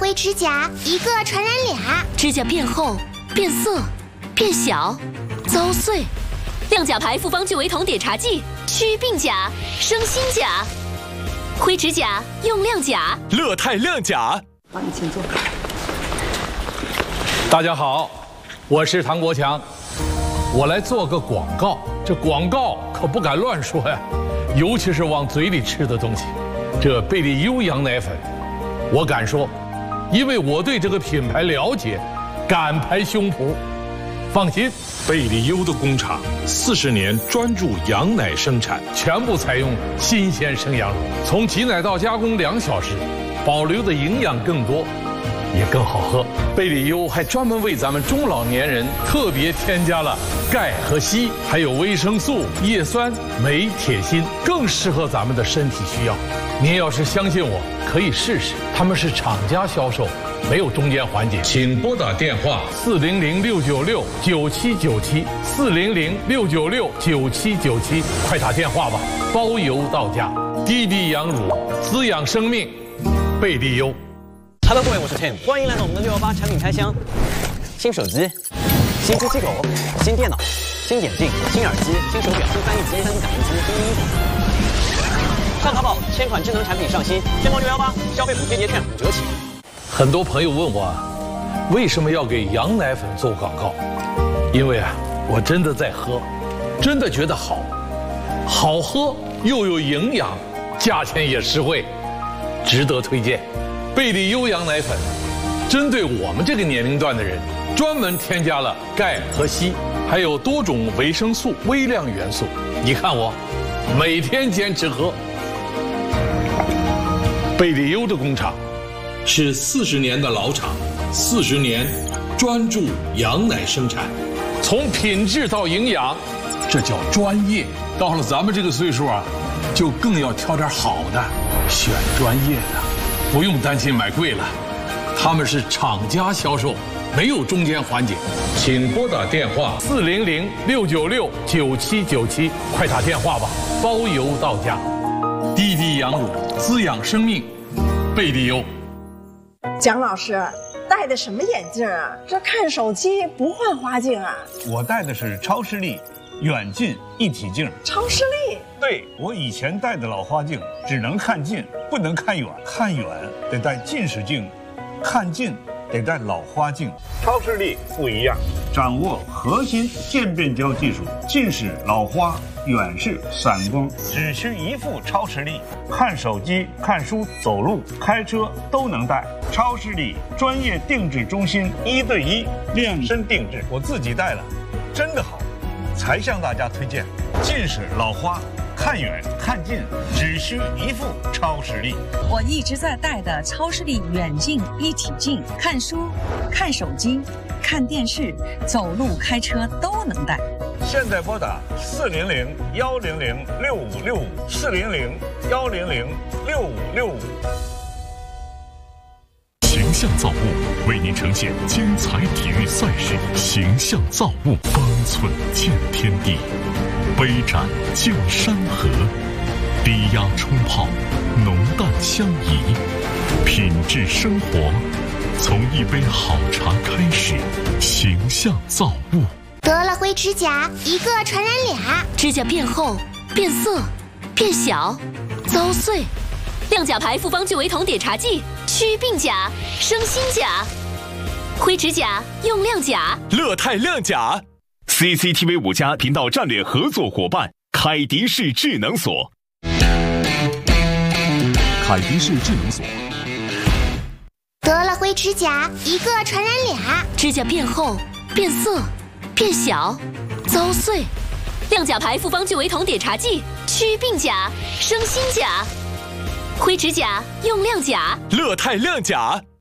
灰指甲，一个传染俩。 指甲变厚、变色、变小、遭碎。亮甲牌复方聚维酮碘茶剂，祛病甲，生新甲。灰指甲用亮甲， 乐泰亮甲。 好，你请坐。 大家好，我是唐国强，我来做个广告。这广告可不敢乱说呀，尤其是往嘴里吃的东西。这贝利优羊奶粉，我敢说，因为我对这个品牌了解，敢拍胸脯。放心， 贝利优的工厂40年专注羊奶生产， 全部采用新鲜生羊乳，从挤奶到加工2小时，保留的营养更多，也更好喝。贝利优还专门为咱们中老年人特别添加了钙和硒，还有维生素、叶酸、镁、铁、锌，更适合咱们的身体需要。您要是相信我，可以试试，他们是厂家销售，没有中间环节。请拨打电话400-696-9797，400-696-9797，快打电话吧，包邮到家。滴滴羊乳滋养生命，贝利优。 Hello， 各位，我是 Tim， 欢迎来到我们的618产品开箱。新手机、新机器狗、新电脑、新眼镜、新耳机、新手表、新翻译机、新感应机、新衣服。上淘宝，1000款智能产品上新，天猫618消费补贴节券5折起。 很多朋友问我，为什么要给羊奶粉做广告？因为我真的在喝，真的觉得好，好喝又有营养，价钱也实惠，值得推荐。贝利优羊奶粉，针对我们这个年龄段的人，专门添加了钙和硒，还有多种维生素、微量元素。你看我，每天坚持喝。贝利优的工厂是40年的老厂，40年专注羊奶生产，从品质到营养，这叫专业。到了咱们这个岁数就更要挑点好的，选专业的，不用担心买贵了。他们是厂家销售，没有中间环节。请拨打电话400-696-9797，快打电话吧，包邮到家。滴滴羊乳滋养生命，贝利优。 蒋老师戴的什么眼镜啊？这看手机不换花镜啊？ 我戴的是超视力远近一体镜。 超视力？ 对，我以前戴的老花镜只能看近，不能看远，看远得戴近视镜，看近得戴老花镜。超视力不一样，掌握核心渐变焦技术，近视、老花、远视、散光，只需一副超视力，看手机、看书、走路、开车都能戴。超视力专业定制中心，1对1量身定制，我自己戴了，真的好，才向大家推荐。近视、老花，看远看近只需一副超视力。 我一直在戴的超视力远近一体镜，看书、看手机、看电视、走路、开车都能戴。 现在拨打400-100-6565，400-100-6565。 形象造物为您呈现精彩体育赛事，形象造物方寸见天地，杯盏见山河，低压冲泡，浓淡相宜，品质生活从一杯好茶开始。形象造物。 得了灰指甲，一个传染俩。 指甲变厚、变色、变小、遭碎。亮甲牌复方聚维酮碘茶剂，祛病甲，生新甲。灰指甲用亮甲， 乐泰亮甲。CCTV 5家频道战略合作伙伴凯迪士智能锁。 凯迪士智能锁。 得了灰指甲，一个传染俩。 指甲变厚、变色、变小、遭碎。亮甲牌复方聚维酮碘茶剂，祛病甲，生新甲。灰指甲用亮甲， 乐泰亮甲。